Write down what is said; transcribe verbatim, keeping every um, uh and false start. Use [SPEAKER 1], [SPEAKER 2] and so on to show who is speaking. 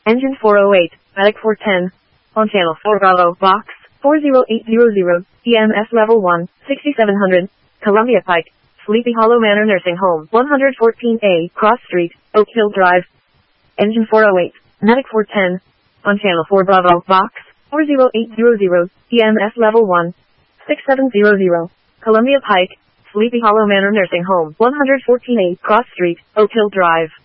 [SPEAKER 1] Engine four oh eight, Medic four ten. On channel four Bravo, box, four zero eight zero zero, E M S level one, sixty-seven hundred, Columbia Pike, Sleepy Hollow Manor Nursing Home, one fourteen A, Cross Street, Oak Hill Drive. Engine four oh eight, Medic four ten. On channel four Bravo, box, four zero eight zero zero, E M S level one, six seven zero zero, Columbia Pike, Sleepy Hollow Manor Nursing Home, one fourteen A, Cross Street, Oak Hill Drive.